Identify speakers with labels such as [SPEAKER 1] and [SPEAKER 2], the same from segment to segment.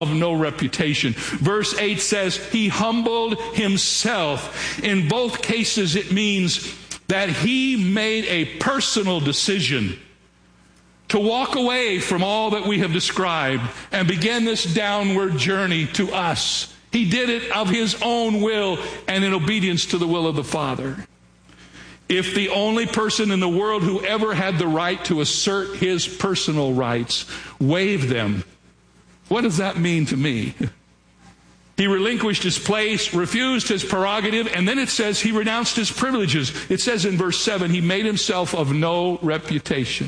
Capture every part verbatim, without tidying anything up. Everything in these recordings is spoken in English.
[SPEAKER 1] of no reputation. Verse eight says, he humbled himself. In both cases, it means that he made a personal decision to walk away from all that we have described and begin this downward journey to us. He did it of his own will and in obedience to the will of the Father. If the only person in the world who ever had the right to assert his personal rights waived them, what does that mean to me? He relinquished his place, refused his prerogative, and then it says he renounced his privileges. It says in verse seven, he made himself of no reputation.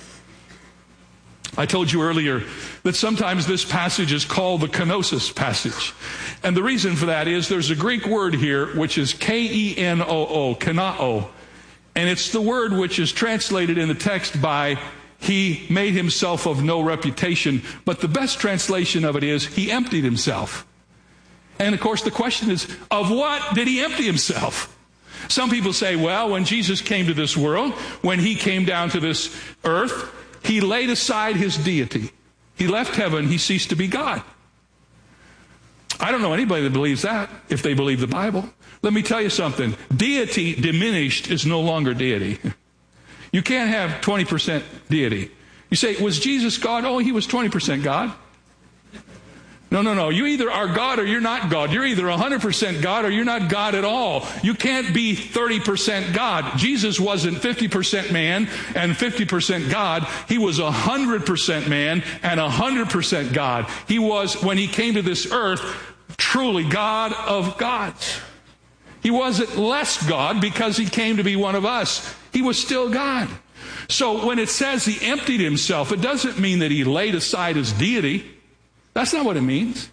[SPEAKER 1] I told you earlier that sometimes this passage is called the kenosis passage. And the reason for that is there's a Greek word here which is K E N O O, kenao. And it's the word which is translated in the text by he made himself of no reputation. But the best translation of it is he emptied himself. And of course the question is, of what did he empty himself? Some people say, well, when Jesus came to this world, when he came down to this earth, he laid aside his deity. He left heaven. He ceased to be God. I don't know anybody that believes that, if they believe the Bible. Let me tell you something. Deity diminished is no longer deity. You can't have twenty percent deity. You say, was Jesus God? Oh, he was twenty percent God. No, no, no. You either are God or you're not God. You're either one hundred percent God or you're not God at all. You can't be thirty percent God. Jesus wasn't fifty percent man and fifty percent God. He was one hundred percent man and one hundred percent God. He was, when he came to this earth, truly God of gods. He wasn't less God because he came to be one of us. He was still God. So when it says he emptied himself, it doesn't mean that he laid aside his deity. That's not what it means.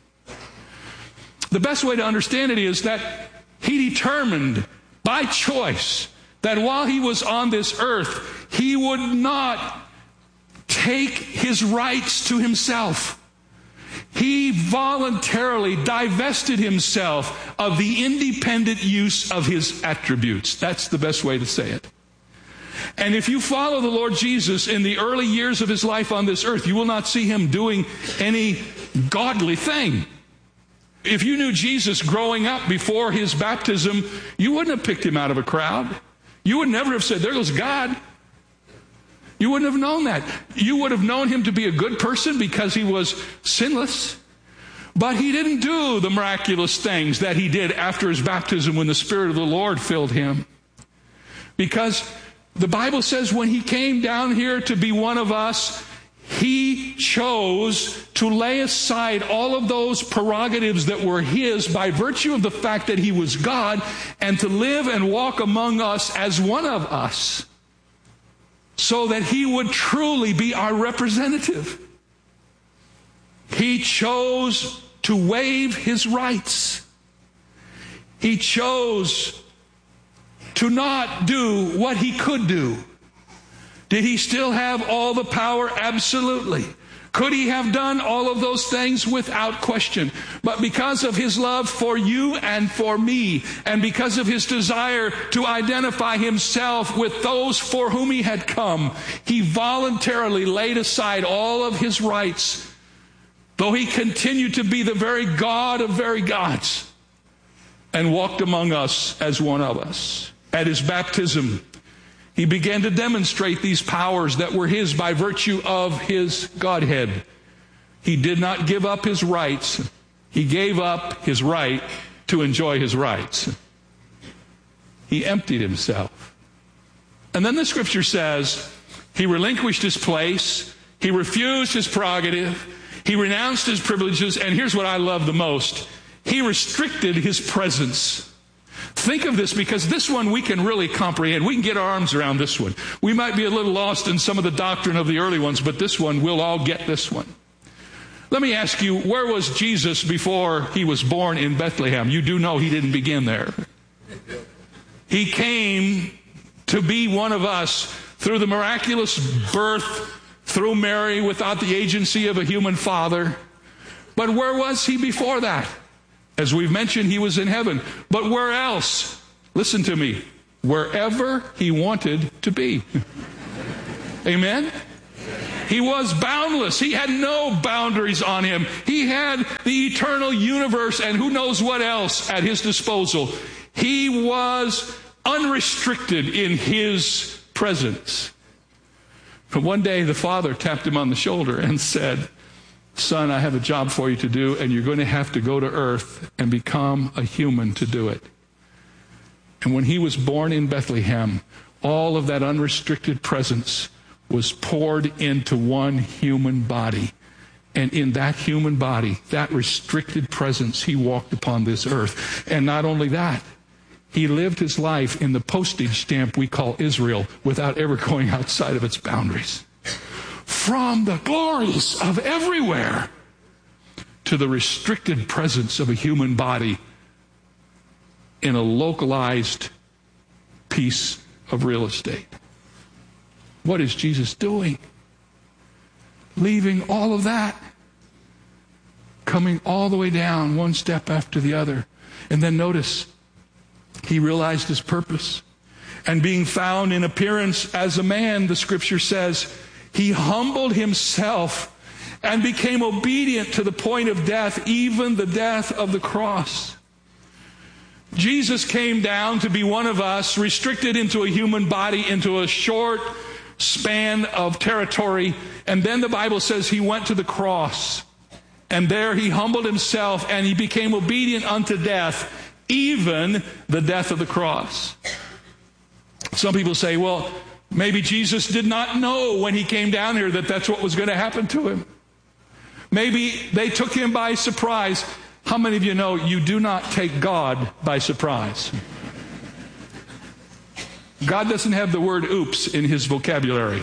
[SPEAKER 1] The best way to understand it is that he determined by choice that while he was on this earth, he would not take his rights to himself. He voluntarily divested himself of the independent use of his attributes. That's the best way to say it. And if you follow the Lord Jesus in the early years of his life on this earth, you will not see him doing any godly thing. If you knew Jesus growing up before his baptism, you wouldn't have picked him out of a crowd. You would never have said, there goes God. You wouldn't have known that. You would have known him to be a good person because he was sinless. But he didn't do the miraculous things that he did after his baptism when the Spirit of the Lord filled him. Because the Bible says when he came down here to be one of us, he chose to lay aside all of those prerogatives that were his by virtue of the fact that he was God, and to live and walk among us as one of us, so that he would truly be our representative. He chose to waive his rights. He chose to not do what he could do. Did he still have all the power? Absolutely. Could he have done all of those things? Without question. But because of his love for you and for me, and because of his desire to identify himself with those for whom he had come, he voluntarily laid aside all of his rights, though he continued to be the very God of very gods, and walked among us as one of us. At his baptism, he began to demonstrate these powers that were his by virtue of his Godhead. He did not give up his rights. He gave up his right to enjoy his rights. He emptied himself. And then the scripture says he relinquished his place. He refused his prerogative. He renounced his privileges. And here's what I love the most. He restricted his presence. Think of this, because this one we can really comprehend. We can get our arms around this one. We might be a little lost in some of the doctrine of the early ones, but this one, we'll all get this one. Let me ask you, where was Jesus before he was born in Bethlehem? You do know he didn't begin there. He came to be one of us through the miraculous birth, through Mary, without the agency of a human father. But where was he before that? As we've mentioned, he was in heaven. But where else? Listen to me. Wherever he wanted to be. Amen? He was boundless. He had no boundaries on him. He had the eternal universe and who knows what else at his disposal. He was unrestricted in his presence. But one day the Father tapped him on the shoulder and said, "Son, I have a job for you to do, and you're going to have to go to earth and become a human to do it." And when he was born in Bethlehem, all of that unrestricted presence was poured into one human body. And in that human body, that restricted presence, he walked upon this earth. And not only that, he lived his life in the postage stamp we call Israel without ever going outside of its boundaries. From the glories of everywhere to the restricted presence of a human body in a localized piece of real estate. What is Jesus doing? Leaving all of that, coming all the way down one step after the other. And then notice, he realized his purpose. And being found in appearance as a man, the scripture says, he humbled himself and became obedient to the point of death, even the death of the cross. Jesus came down to be one of us, restricted into a human body, into a short span of territory. And then the Bible says he went to the cross. And there he humbled himself and he became obedient unto death, even the death of the cross. Some people say, well, maybe Jesus did not know when he came down here that that's what was going to happen to him. Maybe they took him by surprise. How many of you know you do not take God by surprise? God doesn't have the word oops in his vocabulary.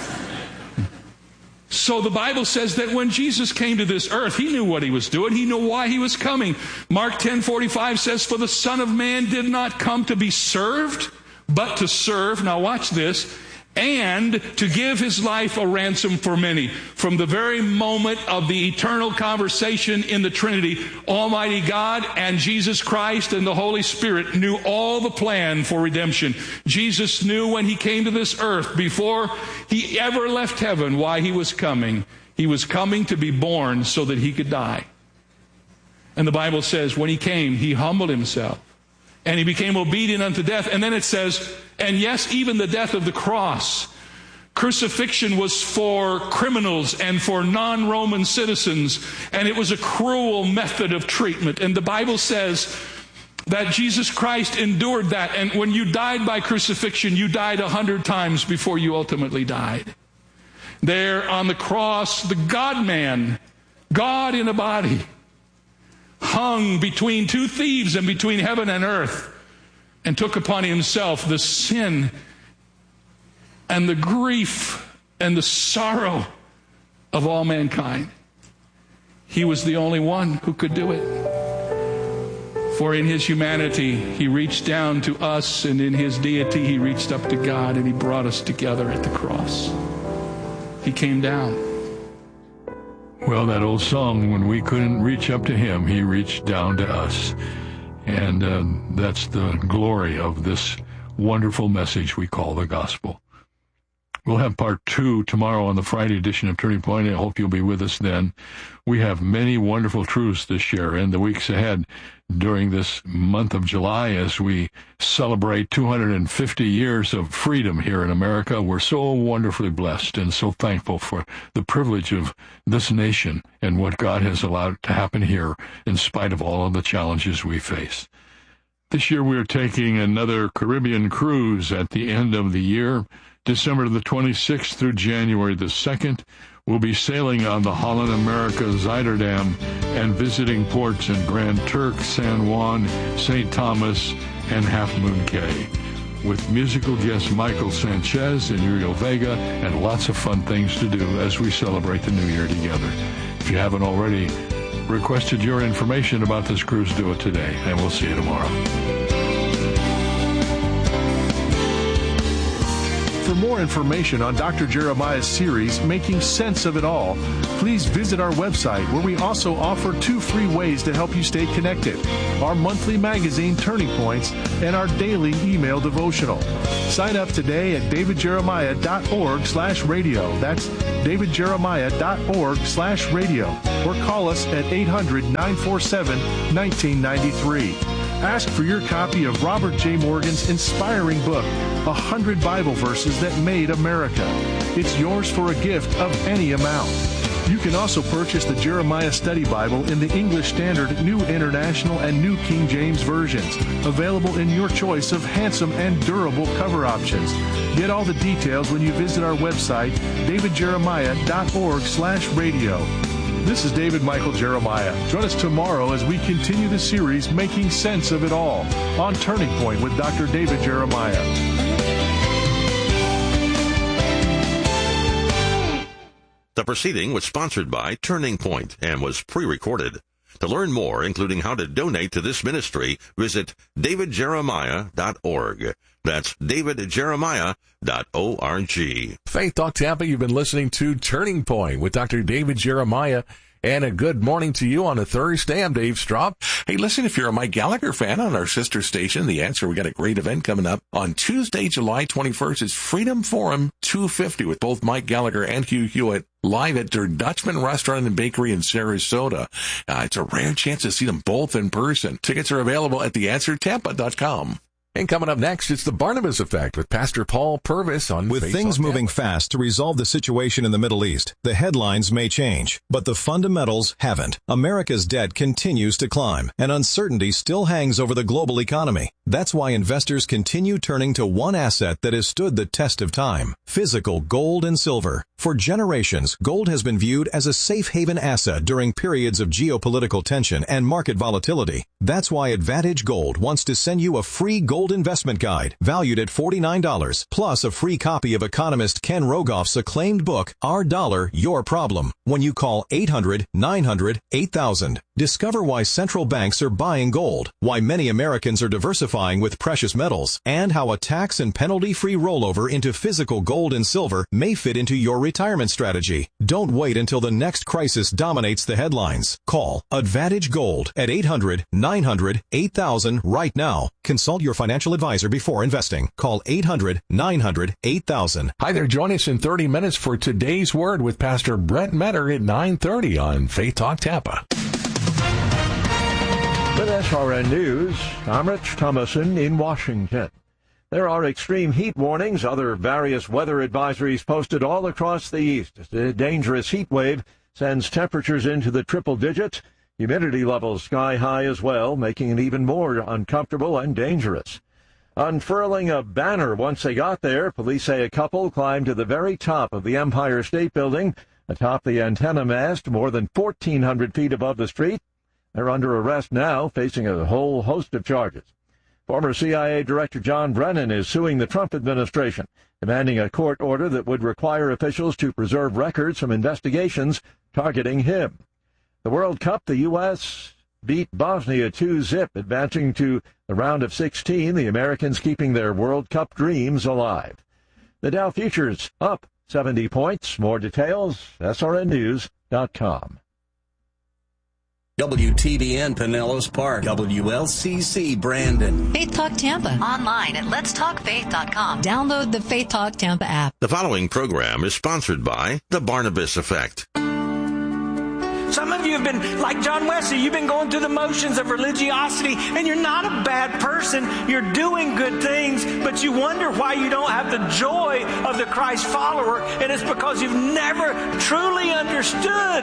[SPEAKER 1] So the Bible says that when Jesus came to this earth, he knew what he was doing. He knew why he was coming. Mark ten forty-five says, "For the Son of Man did not come to be served, but to serve," now watch this, "and to give his life a ransom for many." From the very moment of the eternal conversation in the Trinity, Almighty God and Jesus Christ and the Holy Spirit knew all the plan for redemption. Jesus knew when he came to this earth, before he ever left heaven, why he was coming. He was coming to be born so that he could die. And the Bible says when he came, he humbled himself. And he became obedient unto death. And then it says, and yes, even the death of the cross. Crucifixion was for criminals and for non-Roman citizens. And it was a cruel method of treatment. And the Bible says that Jesus Christ endured that. And when you died by crucifixion, you died a hundred times before you ultimately died. There on the cross, the God-man, God in a body, hung between two thieves and between heaven and earth, and took upon himself the sin and the grief and the sorrow of all mankind. He was the only one who could do it. For in his humanity, he reached down to us, and in his deity, he reached up to God, and he brought us together at the cross. He came down. Well, that old song, when we couldn't reach up to him, he reached down to us. And uh, that's the glory of this wonderful message we call the gospel. We'll have part two tomorrow on the Friday edition of Turning Point. I hope you'll be with us then. We have many wonderful truths to share in the weeks ahead during this month of July as we celebrate two hundred fifty years of freedom here in America. We're so wonderfully blessed and so thankful for the privilege of this nation and what God has allowed to happen here in spite of all of the challenges we face. This year we're taking another Caribbean cruise at the end of the year. December the twenty-sixth through January the second, we'll be sailing on the Holland America Zuiderdam and visiting ports in Grand Turk, San Juan, Saint Thomas, and Half Moon Cay, with musical guest Michael Sanchez and Uriel Vega, and lots of fun things to do as we celebrate the new year together. If you haven't already requested your information about this cruise, do it today, and we'll see you tomorrow.
[SPEAKER 2] For more information on Doctor Jeremiah's series, Making Sense of It All, please visit our website, where we also offer two free ways to help you stay connected: our monthly magazine, Turning Points, and our daily email devotional. Sign up today at david jeremiah dot org slash radio. That's david jeremiah dot org slash radio. Or call us at eight hundred, nine four seven, one nine nine three. Ask for your copy of Robert J. Morgan's inspiring book, one hundred Bible Verses That Made America. It's yours for a gift of any amount. You can also purchase the Jeremiah Study Bible in the English Standard, New International, and New King James versions, available in your choice of handsome and durable cover options. Get all the details when you visit our website, david jeremiah dot org slash radio. This is David Michael Jeremiah. Join us tomorrow as we continue the series, Making Sense of It All, on Turning Point with Doctor David Jeremiah.
[SPEAKER 3] The proceeding was sponsored by Turning Point and was pre-recorded. To learn more, including how to donate to this ministry, visit david jeremiah dot org. That's david jeremiah dot org.
[SPEAKER 4] Faith Talk Tampa, you've been listening to Turning Point with Doctor David Jeremiah. And a good morning to you on a Thursday. I'm Dave Straub. Hey, listen, if you're a Mike Gallagher fan on our sister station, The Answer, we got a great event coming up on Tuesday, July twenty-first. It's Freedom Forum two fifty with both Mike Gallagher and Hugh Hewitt live at their Dutchman Restaurant and Bakery in Sarasota. Uh, it's a rare chance to see them both in person. Tickets are available at the answer tampa dot com. And coming up next, it's the Barnabas Effect with Pastor Paul Purvis on
[SPEAKER 5] With
[SPEAKER 4] Faith
[SPEAKER 5] things
[SPEAKER 4] Talk
[SPEAKER 5] moving
[SPEAKER 4] Tampa.
[SPEAKER 5] fast to resolve the situation in the Middle East, the headlines may change, but the fundamentals haven't. America's debt continues to climb, and uncertainty still hangs over the global economy. That's why investors continue turning to one asset that has stood the test of time: physical gold and silver. For generations, gold has been viewed as a safe haven asset during periods of geopolitical tension and market volatility. That's why Advantage Gold wants to send you a free gold investment guide valued at forty-nine dollars, plus a free copy of economist Ken Rogoff's acclaimed book, Our Dollar, Your Problem, when you call eight hundred, nine hundred, eight thousand. Discover why central banks are buying gold, why many Americans are diversifying with precious metals, and how a tax and penalty-free rollover into physical gold and silver may fit into your retirement strategy. Don't wait until the next crisis dominates the headlines. Call Advantage Gold at eight hundred, nine hundred, eight thousand right now. Consult your financial advisor before investing. Call eight hundred, nine hundred, eight thousand.
[SPEAKER 4] Hi there, join us in thirty minutes for today's Word with Pastor Brett Metter at nine thirty on Faith Talk Tampa.
[SPEAKER 6] With S R N News, I'm Rich Thomason in Washington. There are extreme heat warnings, other various weather advisories posted all across the east. The dangerous heat wave sends temperatures into the triple digits, humidity levels sky high as well, making it even more uncomfortable and dangerous. Unfurling a banner once they got there, police say a couple climbed to the very top of the Empire State Building, atop the antenna mast, more than fourteen hundred feet above the street. They're under arrest now, facing a whole host of charges. Former C I A Director John Brennan is suing the Trump administration, demanding a court order that would require officials to preserve records from investigations targeting him. The World Cup, the U S beat Bosnia two zip, advancing to the round of sixteen, the Americans keeping their World Cup dreams alive. The Dow Futures up seventy points. More details, S R N news dot com.
[SPEAKER 7] W T B N Pinellas Park, W L C C Brandon.
[SPEAKER 8] Faith Talk Tampa. Online at lets talk faith dot com. Download the Faith Talk Tampa app.
[SPEAKER 3] The following program is sponsored by The Barnabas Effect.
[SPEAKER 9] Some of you have been, like John Wesley, you've been going through the motions of religiosity, and you're not a bad person. You're doing good things, but you wonder why you don't have the joy of the Christ follower, and it's because you've never truly understood.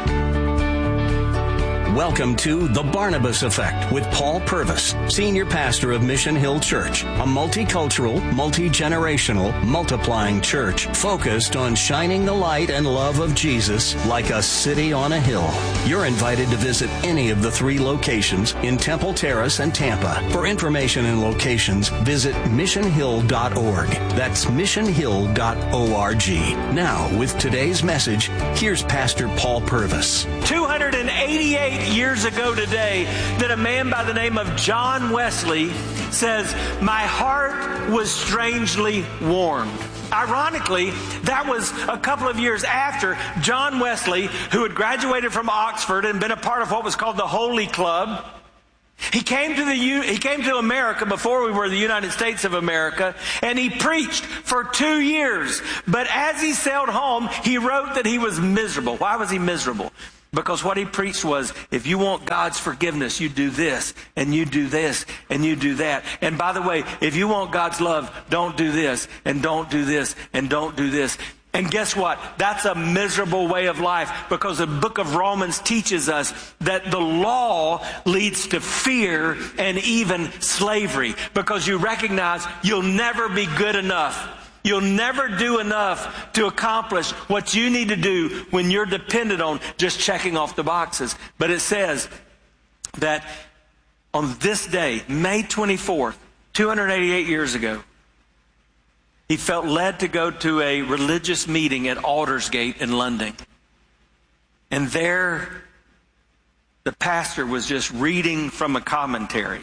[SPEAKER 7] Welcome to The Barnabas Effect with Paul Purvis, Senior Pastor of Mission Hill Church, a multicultural, multi-generational, multiplying church focused on shining the light and love of Jesus like a city on a hill. You're invited to visit any of the three locations in Temple Terrace and Tampa. For information and locations, visit mission hill dot org. That's mission hill dot org. Now, with today's message, here's Pastor Paul Purvis.
[SPEAKER 9] two hundred eighty-eight years ago today, that a man by the name of John Wesley says, "My heart was strangely warmed." Ironically, that was a couple of years after John Wesley, who had graduated from Oxford and been a part of what was called the Holy Club. He came to the he came to America before we were the United States of America, and he preached for two years. But as he sailed home, he wrote that he was miserable. Why was he miserable? Because what he preached was, if you want God's forgiveness, you do this, and you do this, and you do that. And by the way, if you want God's love, don't do this, and don't do this, and don't do this. And guess what? That's a miserable way of life, because the book of Romans teaches us that the law leads to fear and even slavery, because you recognize you'll never be good enough. You'll never do enough to accomplish what you need to do when you're dependent on just checking off the boxes. But it says that on this day, May twenty-fourth, two hundred eighty-eight years ago, he felt led to go to a religious meeting at Aldersgate in London. And there, the pastor was just reading from a commentary.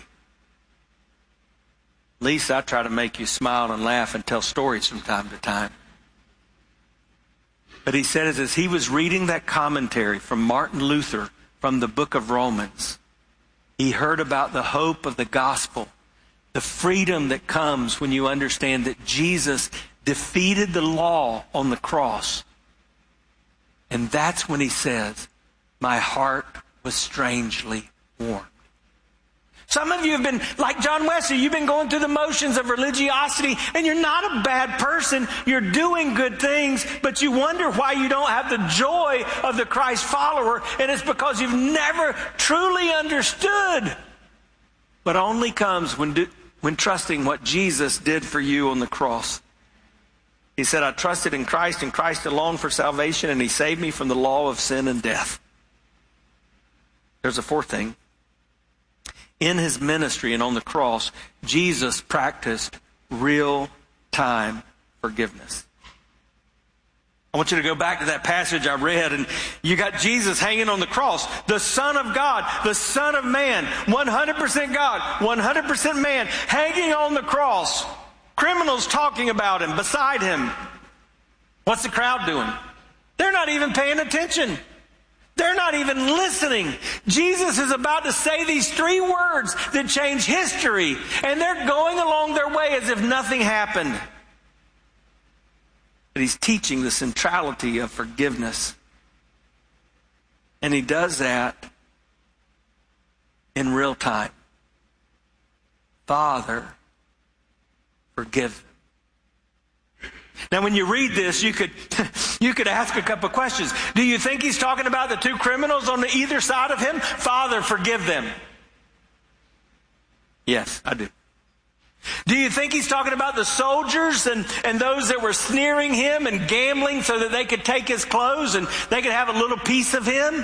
[SPEAKER 9] At least I try to make you smile and laugh and tell stories from time to time. But he said as he was reading that commentary from Martin Luther from the book of Romans, he heard about the hope of the gospel, the freedom that comes when you understand that Jesus defeated the law on the cross. And that's when he says, my heart was strangely warmed. Some of you have been, like John Wesley, you've been going through the motions of religiosity, and you're not a bad person. You're doing good things, but you wonder why you don't have the joy of the Christ follower, and it's because you've never truly understood. But only comes when, do, when trusting what Jesus did for you on the cross. He said, I trusted in Christ and Christ alone for salvation, and he saved me from the law of sin and death. There's a fourth thing. In his ministry and on the cross, Jesus practiced real-time forgiveness. I want you to go back to that passage I read, and you got Jesus hanging on the cross, the Son of God, the Son of Man, one hundred percent God, one hundred percent man, hanging on the cross. Criminals talking about him, beside him. What's the crowd doing? They're not even paying attention. They're not even listening. Jesus is about to say these three words that change history, and they're going along their way as if nothing happened. But he's teaching the centrality of forgiveness. And he does that in real time. Father, forgive them. Now, when you read this, you could you could ask a couple of questions. Do you think he's talking about the two criminals on the either side of him? Father, forgive them. Yes, I do. Do you think he's talking about the soldiers and, and those that were sneering him and gambling so that they could take his clothes and they could have a little piece of him?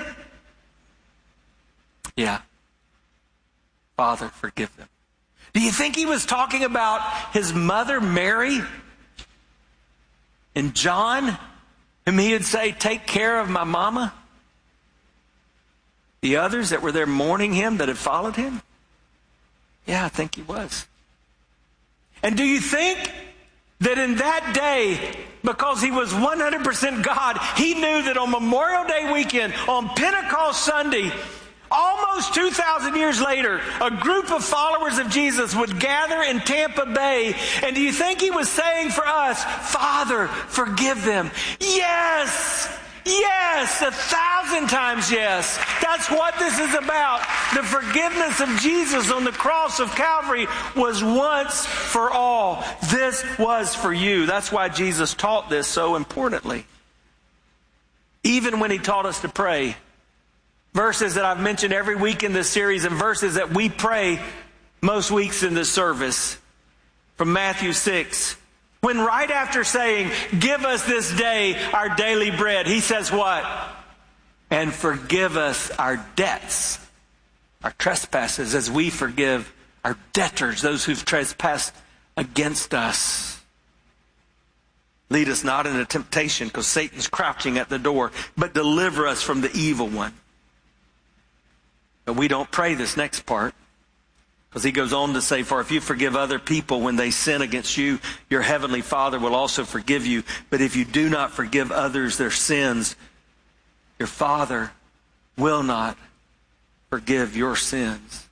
[SPEAKER 9] Yeah. Father, forgive them. Do you think he was talking about his mother, Mary, and John, whom he would say, take care of my mama? The others that were there mourning him, that had followed him? Yeah, I think he was. And do you think that in that day, because he was one hundred percent God, he knew that on Memorial Day weekend, on Pentecost Sunday, almost two thousand years later, a group of followers of Jesus would gather in Tampa Bay. And do you think he was saying for us, Father, forgive them? Yes! Yes! A thousand times yes! That's what this is about. The forgiveness of Jesus on the cross of Calvary was once for all. This was for you. That's why Jesus taught this so importantly. Even when he taught us to pray, verses that I've mentioned every week in this series and verses that we pray most weeks in this service from Matthew six. When right after saying, give us this day our daily bread, he says what? And forgive us our debts, our trespasses, as we forgive our debtors, those who've trespassed against us. Lead us not into temptation, because Satan's crouching at the door, but deliver us from the evil one. But we don't pray this next part, Because he goes on to say, for if you forgive other people when they sin against you, your heavenly Father will also forgive you. But if you do not forgive others their sins, your Father will not forgive your sins.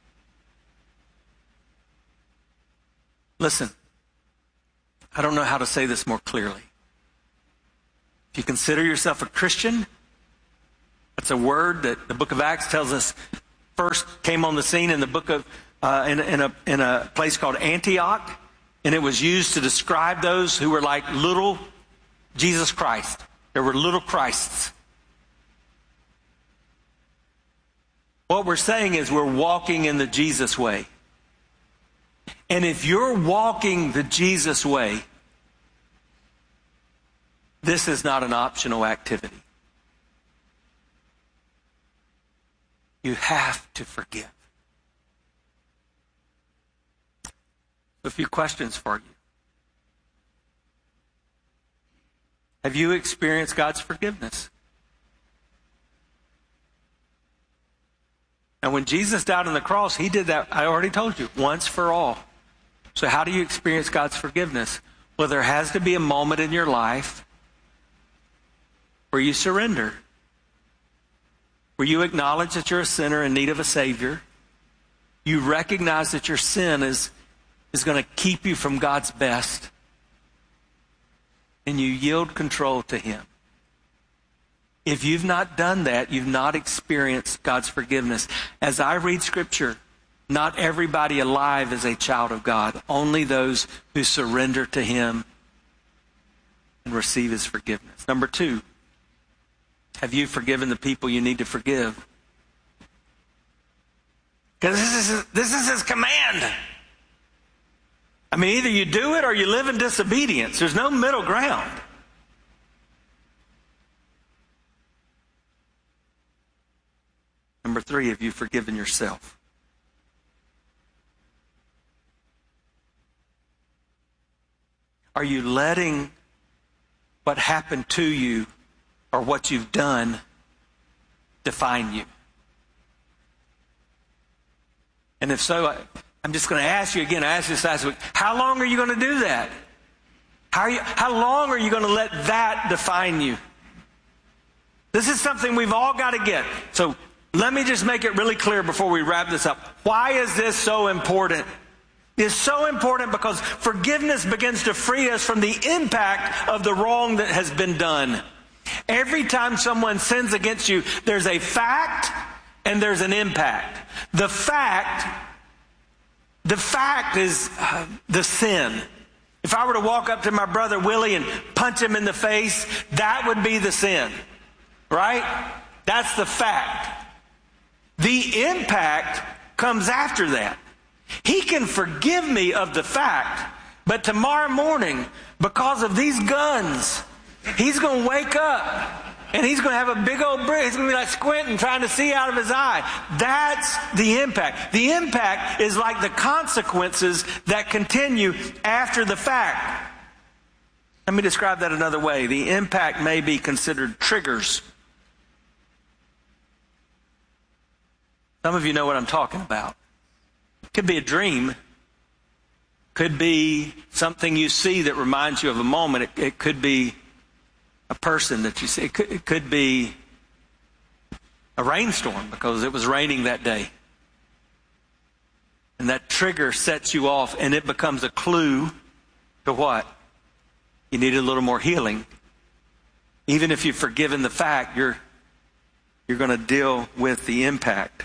[SPEAKER 9] Listen, I don't know how to say this more clearly. If you consider yourself a Christian, that's a word that the book of Acts tells us first came on the scene in the book of Uh, in, in, a, in a place called Antioch, and it was used to describe those who were like little Jesus Christ. There were little Christs. What we're saying is we're walking in the Jesus way. And if you're walking the Jesus way, this is not an optional activity. You have to forgive. A few questions for you. Have you experienced God's forgiveness? And when Jesus died on the cross, he did that, I already told you, once for all. So how do you experience God's forgiveness? Well, there has to be a moment in your life where you surrender, where you acknowledge that you're a sinner in need of a Savior. You recognize that your sin is is going to keep you from God's best. And you yield control to him. If you've not done that, you've not experienced God's forgiveness. As I read Scripture, not everybody alive is a child of God. Only those who surrender to him and receive his forgiveness. Number two, have you forgiven the people you need to forgive? Because this is, this is his command. I mean, either you do it or you live in disobedience. There's no middle ground. Number three, have you forgiven yourself? Are you letting what happened to you or what you've done define you? And if so, I, I'm just going to ask you again. I asked you this last week. How long are you going to do that? How, are you, how long are you going to let that define you? This is something we've all got to get. So let me just make it really clear before we wrap this up. Why is this so important? It's so important because forgiveness begins to free us from the impact of the wrong that has been done. Every time someone sins against you, there's a fact and there's an impact. The fact... The fact is uh, the sin. If I were to walk up to my brother Willie and punch him in the face, that would be the sin. Right? That's the fact. The impact comes after that. He can forgive me of the fact, but tomorrow morning, because of these guns, he's going to wake up and he's going to have a big old brick. He's going to be like squinting, trying to see out of his eye. That's the impact. The impact is like the consequences that continue after the fact. Let me describe that another way. The impact may be considered triggers. Some of you know what I'm talking about. It could be a dream. Could be something you see that reminds you of a moment. It, it could be a person that you see. It could, it could be a rainstorm because it was raining that day. And that trigger sets you off and it becomes a clue to what? You need a little more healing. Even if you've forgiven the fact, you're, you're going to deal with the impact.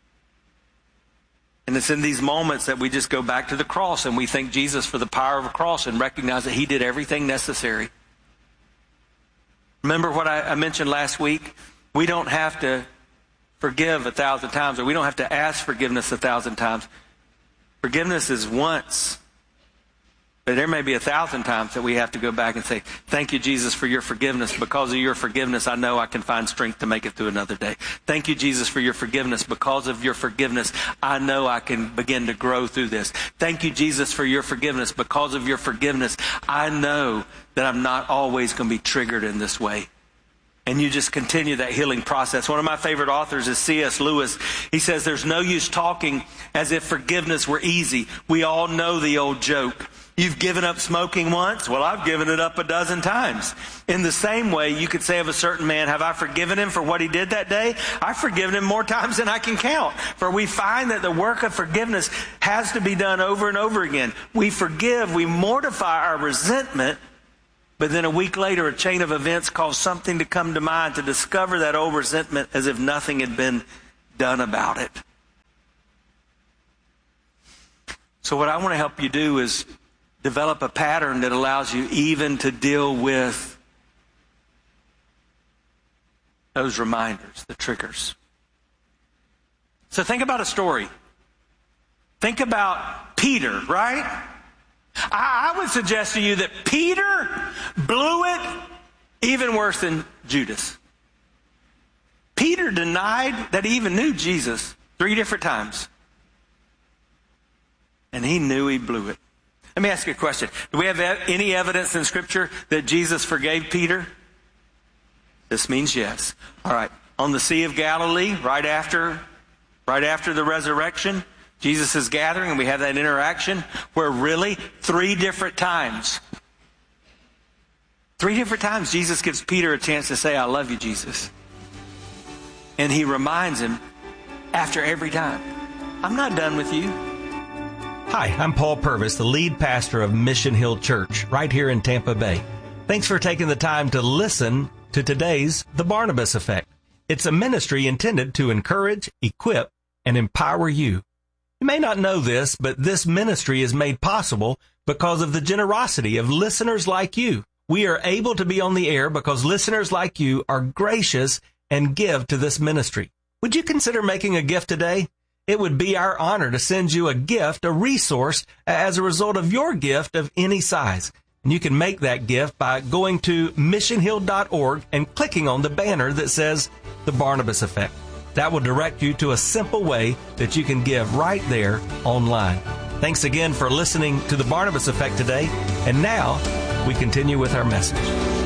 [SPEAKER 9] And it's in these moments that we just go back to the cross and we thank Jesus for the power of a cross and recognize that he did everything necessary. Remember what I, I mentioned last week? We don't have to forgive a thousand times, or we don't have to ask forgiveness a thousand times. Forgiveness is once. But there may be a thousand times that we have to go back and say, thank you, Jesus, for your forgiveness. Because of your forgiveness, I know I can find strength to make it through another day. Thank you, Jesus, for your forgiveness. Because of your forgiveness, I know I can begin to grow through this. Thank you, Jesus, for your forgiveness. Because of your forgiveness, I know that I'm not always going to be triggered in this way. And you just continue that healing process. One of my favorite authors is C S Lewis. He says there's no use talking as if forgiveness were easy. We all know the old joke. You've given up smoking once? Well, I've given it up a dozen times. In the same way, you could say of a certain man, have I forgiven him for what he did that day? I've forgiven him more times than I can count. For we find that the work of forgiveness has to be done over and over again. We forgive, we mortify our resentment, but then a week later, a chain of events cause something to come to mind to discover that old resentment as if nothing had been done about it. So what I want to help you do is develop a pattern that allows you even to deal with those reminders, the triggers. So think about a story. Think about Peter, right? I, I would suggest to you that Peter blew it even worse than Judas. Peter denied that he even knew Jesus three different times. And he knew he blew it. Let me ask you a question. Do we have any evidence in Scripture that Jesus forgave Peter? This means yes. All right. On the Sea of Galilee, right after, right after the resurrection, Jesus is gathering and we have that interaction where really three different times, three different times Jesus gives Peter a chance to say, I love you, Jesus. And he reminds him after every time, I'm not done with you.
[SPEAKER 10] Hi, I'm Paul Purvis, the lead pastor of Mission Hill Church right here in Tampa Bay. Thanks for taking the time to listen to today's The Barnabas Effect. It's a ministry intended to encourage, equip, and empower you. You may not know this, but this ministry is made possible because of the generosity of listeners like you. We are able to be on the air because listeners like you are gracious and give to this ministry. Would you consider making a gift today? It would be our honor to send you a gift, a resource, as a result of your gift of any size. And you can make that gift by going to mission hill dot org and clicking on the banner that says The Barnabas Effect. That will direct you to a simple way that you can give right there online. Thanks again for listening to The Barnabas Effect today. And now we continue with our message.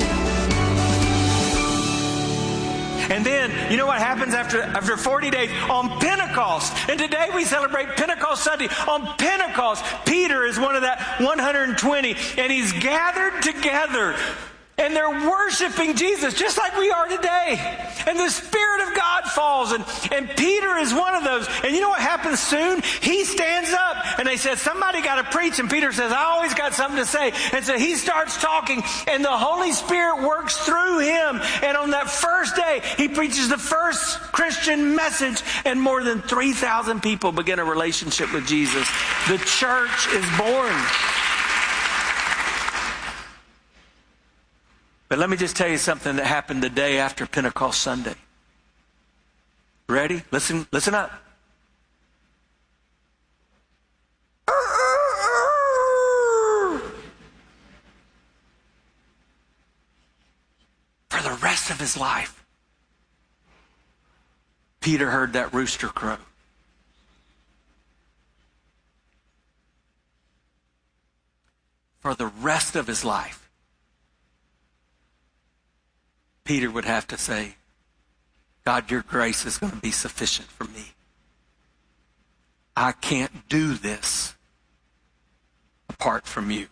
[SPEAKER 9] And then, you know what happens after, after forty days? On Pentecost. And today we celebrate Pentecost Sunday. On Pentecost, Peter is one of that one hundred twenty. And he's gathered together. And they're worshiping Jesus just like we are today. And the Spirit of God falls. And, and Peter is one of those. And you know what happens soon? He stands up. And they said, somebody got to preach. And Peter says, I always got something to say. And so he starts talking. And the Holy Spirit works through him. And on that first day, he preaches the first Christian message. And more than three thousand people begin a relationship with Jesus. The church is born. But let me just tell you something that happened the day after Pentecost Sunday. Ready? Listen, listen up. For the rest of his life, Peter heard that rooster crow. For the rest of his life, Peter would have to say, God, your grace is going to be sufficient for me. I can't do this apart from you.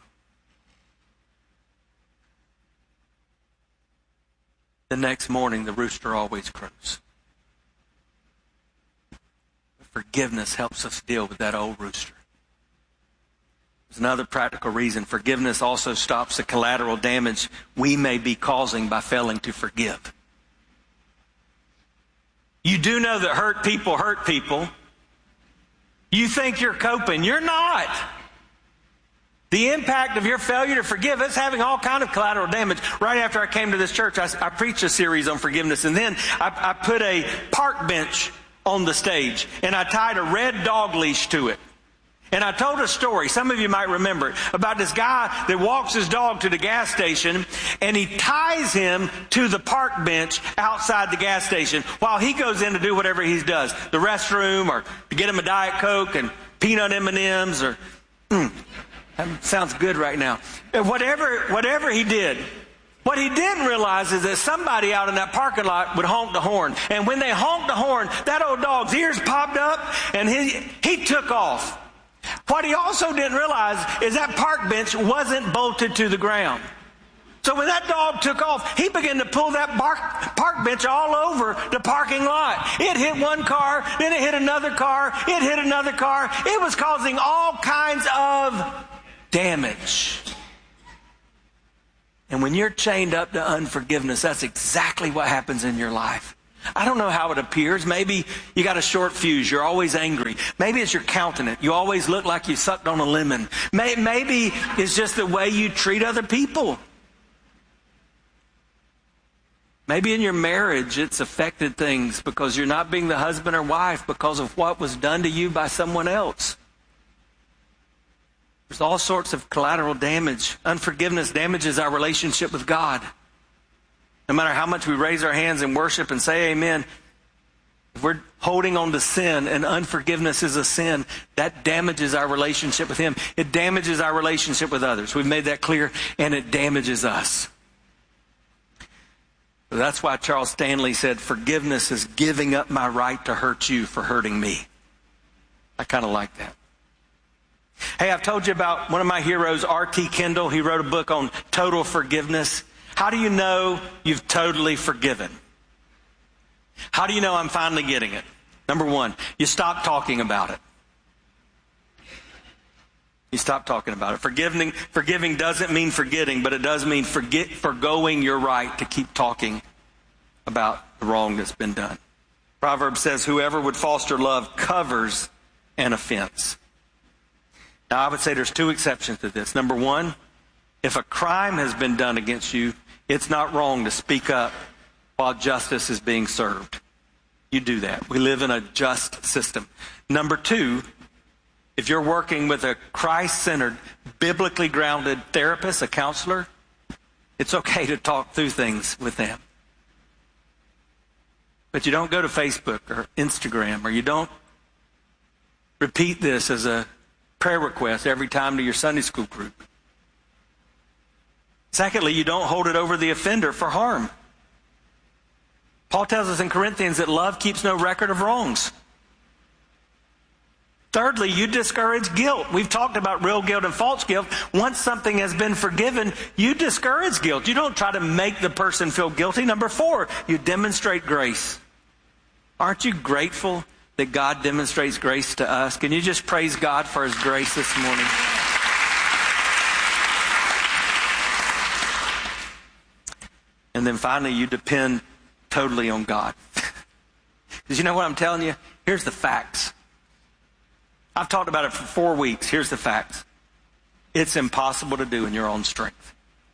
[SPEAKER 9] The next morning, the rooster always crows. Forgiveness helps us deal with that old rooster. There's another practical reason. Forgiveness also stops the collateral damage we may be causing by failing to forgive. You do know that hurt people hurt people. You think you're coping. You're not. The impact of your failure to forgive is having all kind of collateral damage. Right after I came to this church, I, I preached a series on forgiveness, and then I, I put a park bench on the stage, and I tied a red dog leash to it. And I told a story, some of you might remember it, about this guy that walks his dog to the gas station and he ties him to the park bench outside the gas station while he goes in to do whatever he does. The restroom, or to get him a Diet Coke and peanut M and M's, or mm, that sounds good right now. Whatever, whatever he did, What he didn't realize is that somebody out in that parking lot would honk the horn. And when they honked the horn, that old dog's ears popped up and he, he took off. What he also didn't realize is that park bench wasn't bolted to the ground. So when that dog took off, he began to pull that park, park bench all over the parking lot. It hit one car, then it hit another car, it hit another car. It was causing all kinds of damage. And when you're chained up to unforgiveness, that's exactly what happens in your life. I don't know how it appears. Maybe you got a short fuse. You're always angry. Maybe it's your countenance. You always look like you sucked on a lemon. Maybe it's just the way you treat other people. Maybe in your marriage, it's affected things because you're not being the husband or wife because of what was done to you by someone else. There's all sorts of collateral damage. Unforgiveness damages our relationship with God. No matter how much we raise our hands in worship and say amen, if we're holding on to sin and unforgiveness is a sin, that damages our relationship with Him. It damages our relationship with others. We've made that clear, and it damages us. So that's why Charles Stanley said, forgiveness is giving up my right to hurt you for hurting me. I kind of like that. Hey, I've told you about one of my heroes, R T Kendall. He wrote a book on total forgiveness. How do you know you've totally forgiven? How do you know I'm finally getting it? Number one, you stop talking about it. You stop talking about it. Forgiving, forgiving doesn't mean forgetting, but it does mean forget, forgoing your right to keep talking about the wrong that's been done. Proverbs says, whoever would foster love covers an offense. Now, I would say there's two exceptions to this. Number one, if a crime has been done against you, it's not wrong to speak up while justice is being served. You do that. We live in a just system. Number two, if you're working with a Christ-centered, biblically grounded therapist, a counselor, it's okay to talk through things with them. But you don't go to Facebook or Instagram, or you don't repeat this as a prayer request every time to your Sunday school group. Secondly, you don't hold it over the offender for harm. Paul tells us in Corinthians that love keeps no record of wrongs. Thirdly, you discourage guilt. We've talked about real guilt and false guilt. Once something has been forgiven, you discourage guilt. You don't try to make the person feel guilty. Number four, you demonstrate grace. Aren't you grateful that God demonstrates grace to us? Can you just praise God for His grace this morning? And then finally, you depend totally on God. Because you know what I'm telling you? Here's the facts. I've talked about it for four weeks. Here's the facts. It's impossible to do in your own strength.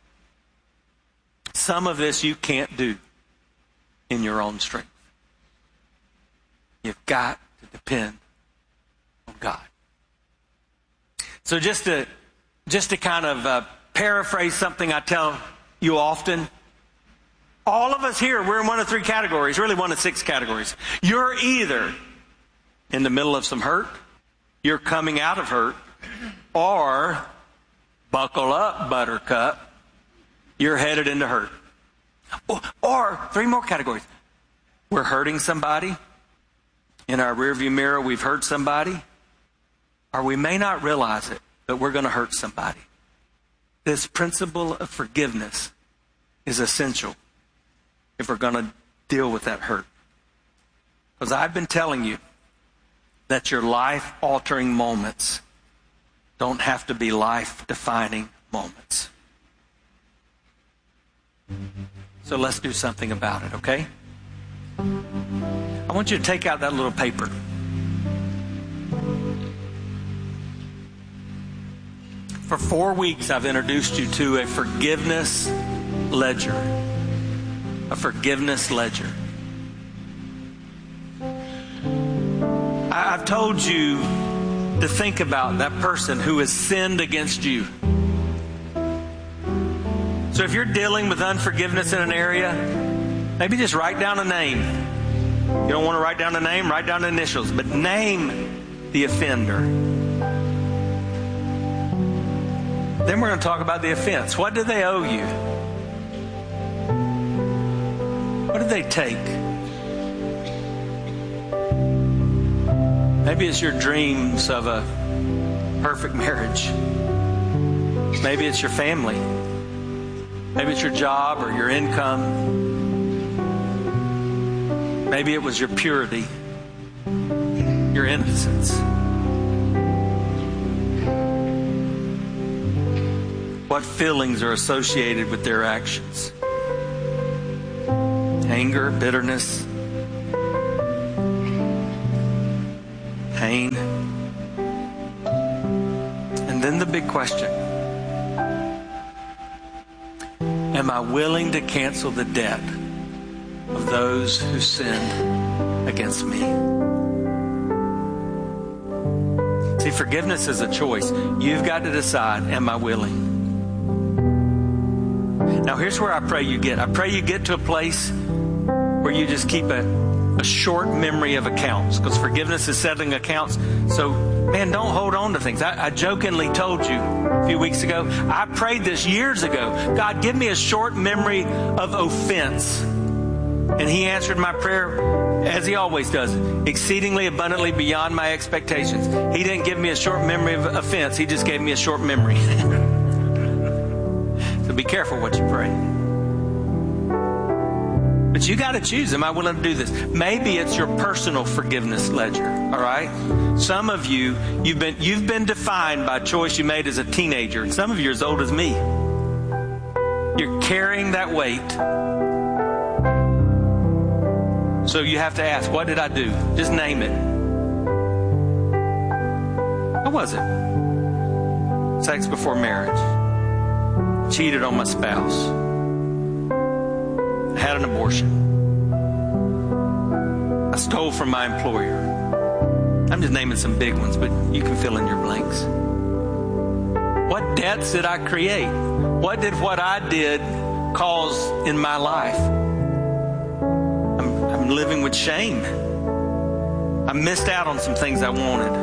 [SPEAKER 9] Some of this you can't do in your own strength. You've got to depend on God. So just to, just to kind of uh, paraphrase something I tell you often, all of us here, we're in one of three categories, really one of six categories. You're either in the middle of some hurt, you're coming out of hurt, or buckle up, buttercup, you're headed into hurt. Or, or three more categories. We're hurting somebody. In our rearview mirror, we've hurt somebody. Or we may not realize it, but we're going to hurt somebody. This principle of forgiveness is essential if we're going to deal with that hurt. Because I've been telling you that your life-altering moments don't have to be life-defining moments. So let's do something about it, okay? I want you to take out that little paper. For four weeks, I've introduced you to a forgiveness ledger. A forgiveness ledger. I've told you to think about that person who has sinned against you. So if you're dealing with unforgiveness in an area, maybe just write down a name. You don't want to write down a name, write down the initials, but name the offender. Then we're going to talk about the offense. What do they owe you? What did they take? Maybe it's your dreams of a perfect marriage. Maybe it's your family. Maybe it's your job or your income. Maybe it was your purity, your innocence. What feelings are associated with their actions? Anger, bitterness, pain. And then the big question. Am I willing to cancel the debt of those who sinned against me? See, forgiveness is a choice. You've got to decide, am I willing? Now, here's where I pray you get. I pray you get to a place where you just keep a, a short memory of accounts, because forgiveness is settling accounts. So, man, don't hold on to things. I, I jokingly told you a few weeks ago, I prayed this years ago. God, give me a short memory of offense. And He answered my prayer as He always does, exceedingly abundantly beyond my expectations. He didn't give me a short memory of offense. He just gave me a short memory. So be careful what you pray. But you got to choose. Am I willing to do this? Maybe it's your personal forgiveness ledger. All right. Some of you, you've been you've been defined by a choice you made as a teenager. Some of you are as old as me. You're carrying that weight. So you have to ask, what did I do? Just name it. What was it? Sex before marriage. Cheated on my spouse. Had an abortion. I stole from my employer. I'm just naming some big ones, but you can fill in your blanks. What debts did I create? What did what I did cause in my life? I'm, I'm living with shame. I missed out on some things I wanted.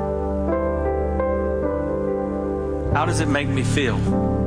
[SPEAKER 9] How does it make me feel?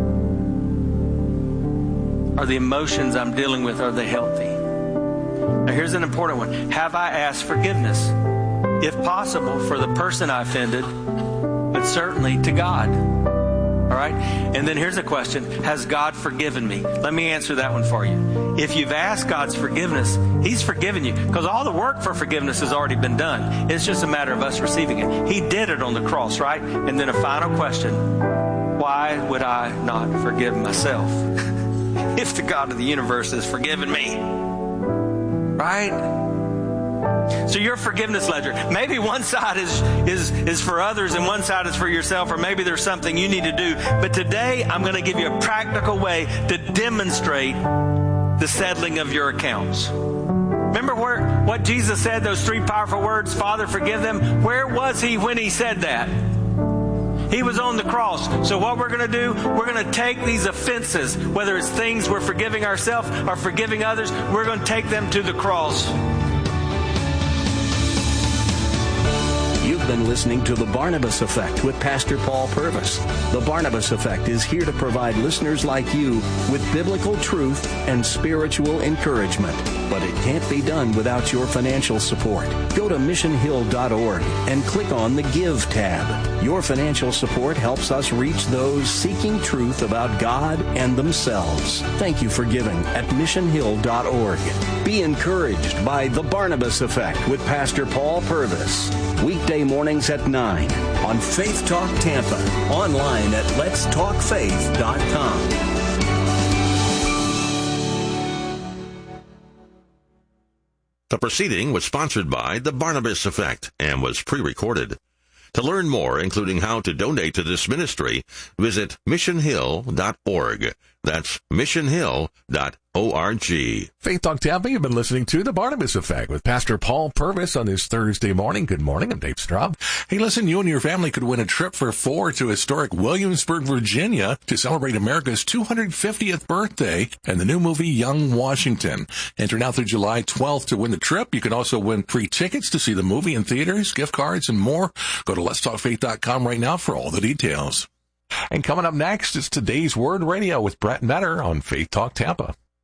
[SPEAKER 9] Are the emotions I'm dealing with, are they healthy? Now here's an important one. Have I asked forgiveness? If possible, for the person I offended, but certainly to God. All right? And then here's a question. Has God forgiven me? Let me answer that one for you. If you've asked God's forgiveness, He's forgiven you, because all the work for forgiveness has already been done. It's just a matter of us receiving it. He did it on the cross, right? And then a final question. Why would I not forgive myself? If the God of the universe has forgiven me. Right? So your forgiveness ledger, maybe one side is, is, is for others and one side is for yourself, or maybe there's something you need to do. But today I'm going to give you a practical way to demonstrate the settling of your accounts. Remember where, what Jesus said, those three powerful words, Father, forgive them? Where was He when He said that? He was on the cross. So what we're going to do, we're going to take these offenses, whether it's things we're forgiving ourselves or forgiving others, we're going to take them to the cross.
[SPEAKER 7] You've been listening to The Barnabas Effect with Pastor Paul Purvis. The Barnabas Effect is here to provide listeners like you with biblical truth and spiritual encouragement. But it can't be done without your financial support. Go to mission hill dot org and click on the Give tab. Your financial support helps us reach those seeking truth about God and themselves. Thank you for giving at mission hill dot org. Be encouraged by The Barnabas Effect with Pastor Paul Purvis. Weekday mornings at nine on Faith Talk Tampa. Online at lets talk faith dot com.
[SPEAKER 3] The proceeding was sponsored by The Barnabas Effect and was pre-recorded. To learn more, including how to donate to this ministry, visit mission hill dot org. That's mission hill dot org.
[SPEAKER 4] Faith Talk Tampa, you've been listening to The Barnabas Effect with Pastor Paul Purvis on this Thursday morning. Good morning, I'm Dave Straub. Hey, listen, you and your family could win a trip for four to historic Williamsburg, Virginia to celebrate America's two hundred fiftieth birthday and the new movie Young Washington. Enter now through July twelfth to win the trip. You can also win free tickets to see the movie in theaters, gift cards, and more. Go to lets talk faith dot com right now for all the details. And coming up next is Today's Word Radio with Brett Netter on Faith Talk Tampa.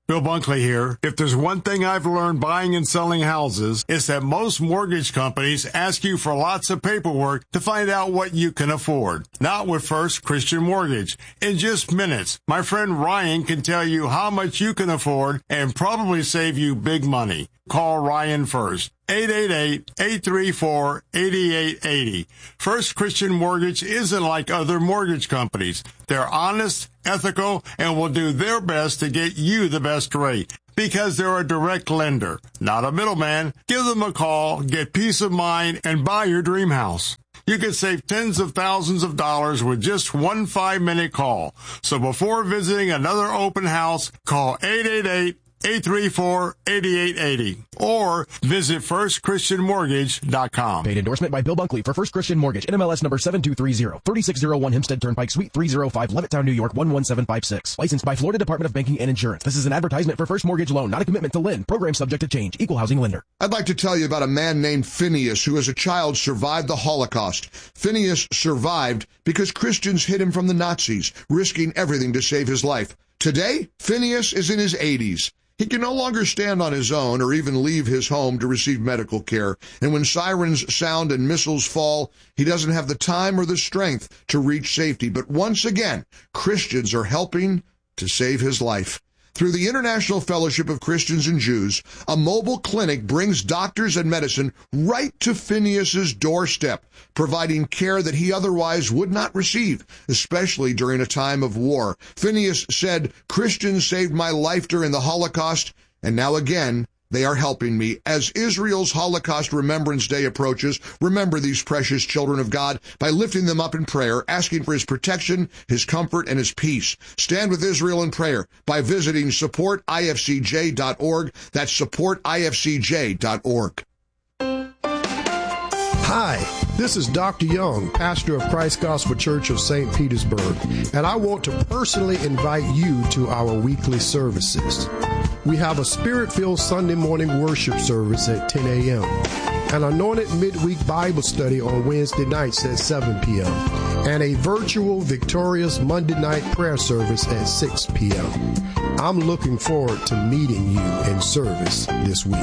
[SPEAKER 11] Bill Bunkley here. If there's one thing I've learned buying and selling houses, it's that most mortgage companies ask you for lots of paperwork to find out what you can afford. Not with First Christian Mortgage. In just minutes, my friend Ryan can tell you how much you can afford and probably save you big money. Call Ryan first. eight eight eight, eight three four, eight eight eight zero. First Christian Mortgage isn't like other mortgage companies. They're honest, ethical, and will do their best to get you the best rate because they're a direct lender, not a middleman. Give them a call, get peace of mind, and buy your dream house. You can save tens of thousands of dollars with just one five-minute call. So before visiting another open house, call eight eight eight, eight three four, eight eight eight zero or visit first christian mortgage dot com.
[SPEAKER 12] Paid endorsement by Bill Bunkley for First Christian Mortgage, N M L S number seven two three zero, thirty-six oh one Hempstead Turnpike, Suite three oh five, Levittown, New York one one seven five six. Licensed by Florida Department of Banking and Insurance. This is an advertisement for First Mortgage Loan, not a commitment to lend. Program subject to change. Equal housing lender.
[SPEAKER 13] I'd like to tell you about a man named Phineas who as a child survived the Holocaust. Phineas survived because Christians hid him from the Nazis, risking everything to save his life. Today, Phineas is in his eighties. He can no longer stand on his own or even leave his home to receive medical care. And when sirens sound and missiles fall, he doesn't have the time or the strength to reach safety. But once again, Christians are helping to save his life. Through the International Fellowship of Christians and Jews, a mobile clinic brings doctors and medicine right to Phineas's doorstep, providing care that he otherwise would not receive, especially during a time of war. Phineas said, "Christians saved my life during the Holocaust, and now again, they are helping me." As Israel's Holocaust Remembrance Day approaches, remember these precious children of God by lifting them up in prayer, asking for his protection, his comfort, and his peace. Stand with Israel in prayer by visiting support I F C J dot org. That's support I F C J dot org.
[SPEAKER 14] Hi, this is Doctor Young, pastor of Christ Gospel Church of Saint Petersburg, and I want to personally invite you to our weekly services. We have a Spirit-filled Sunday morning worship service at ten a.m., an anointed midweek Bible study on Wednesday nights at seven p.m., and a virtual Victorious Monday night prayer service at six p.m. I'm looking forward to meeting you in service this week.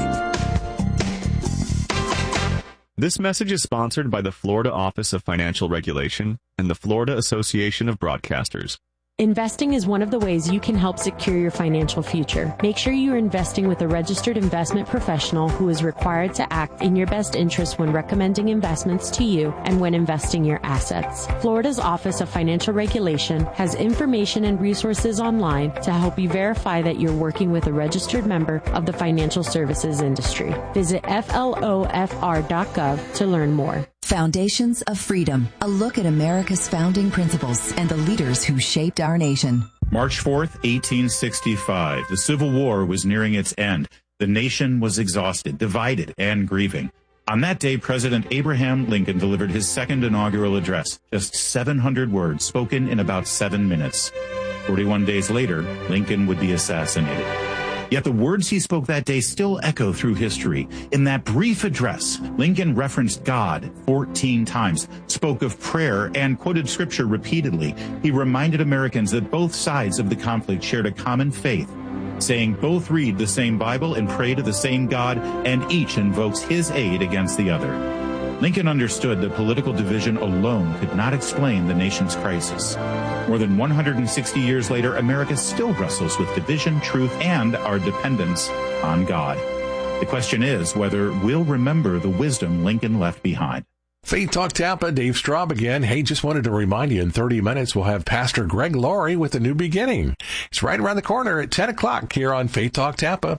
[SPEAKER 15] This message is sponsored by the Florida Office of Financial Regulation and the Florida Association of Broadcasters.
[SPEAKER 16] Investing is one of the ways you can help secure your financial future. Make sure you are investing with a registered investment professional who is required to act in your best interest when recommending investments to you and when investing your assets. Florida's Office of Financial Regulation has information and resources online to help you verify that you're working with a registered member of the financial services industry. Visit F L O F R dot gov to learn more.
[SPEAKER 17] Foundations of Freedom, a look at America's founding principles and the leaders who shaped our nation.
[SPEAKER 18] March fourth, eighteen sixty-five. The Civil War was nearing its end. The nation was exhausted, divided, and grieving. On that day, President Abraham Lincoln delivered his second inaugural address, just seven hundred words spoken in about seven minutes. forty-one days later, Lincoln would be assassinated. Yet the words he spoke that day still echo through history. In that brief address, Lincoln referenced God fourteen times, spoke of prayer, and quoted scripture repeatedly. He reminded Americans that both sides of the conflict shared a common faith, saying both read the same Bible and pray to the same God, and each invokes his aid against the other. Lincoln understood that political division alone could not explain the nation's crisis. More than one hundred sixty years later, America still wrestles with division, truth, and our dependence on God. The question is whether we'll remember the wisdom Lincoln left behind.
[SPEAKER 4] Faith Talk Tampa, Dave Straub again. Hey, just wanted to remind you, in thirty minutes, we'll have Pastor Greg Laurie with A New Beginning. It's right around the corner at ten o'clock here on Faith Talk Tampa.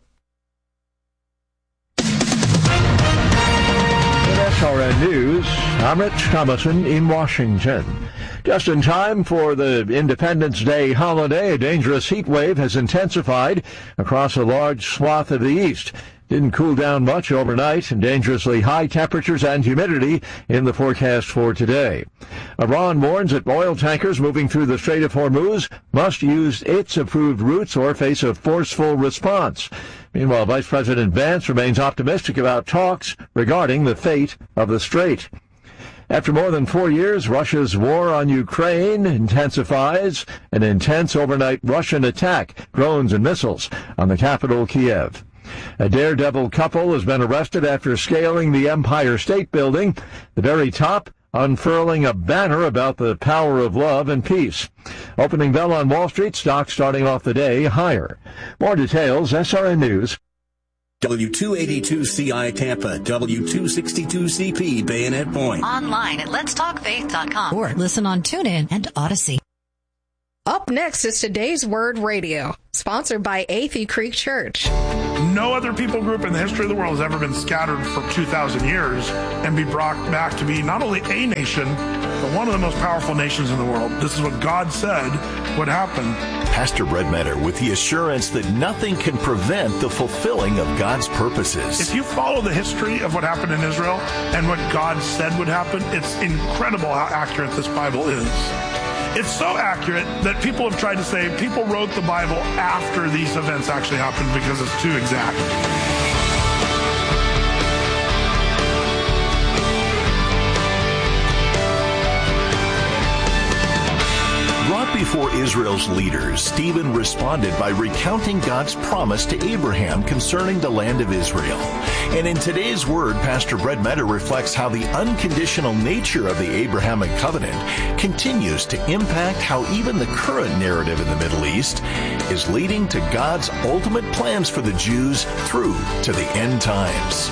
[SPEAKER 6] S R N News, I'm Rich Thomason in Washington. Just in time for the Independence Day holiday, a dangerous heat wave has intensified across a large swath of the east. Didn't cool down much overnight, and dangerously high temperatures and humidity in the forecast for today. Iran warns that oil tankers moving through the Strait of Hormuz must use its approved routes or face a forceful response. Meanwhile, Vice President Vance remains optimistic about talks regarding the fate of the strait. After more than four years, Russia's war on Ukraine intensifies. An intense overnight Russian attack, drones and missiles, on the capital, Kiev. A daredevil couple has been arrested after scaling the Empire State Building, the very top unfurling a banner about the power of love and peace. Opening bell on Wall Street, stocks starting off the day higher. More details, S R N News.
[SPEAKER 7] W two eighty-two C I Tampa, W two sixty-two C P Bayonet Point.
[SPEAKER 8] Online at lets talk faith dot com.
[SPEAKER 19] Or listen on TuneIn and Odyssey.
[SPEAKER 20] Up next is Today's Word Radio, sponsored by Athey Creek Church.
[SPEAKER 21] No other people group in the history of the world has ever been scattered for two thousand years and be brought back to be not only a nation, but one of the most powerful nations in the world. This is what God said would happen.
[SPEAKER 22] Pastor Brett Metter with the assurance that nothing can prevent the fulfilling of God's purposes.
[SPEAKER 21] If you follow the history of what happened in Israel and what God said would happen, it's incredible how accurate this Bible is. It's so accurate that people have tried to say people wrote the Bible after these events actually happened because it's too exact.
[SPEAKER 22] Brought before Israel's leaders, Stephen responded by recounting God's promise to Abraham concerning the land of Israel. And in today's word, Pastor Brett Metter reflects how the unconditional nature of the Abrahamic covenant continues to impact how even the current narrative in the Middle East is leading to God's ultimate plans for the Jews through to the end times.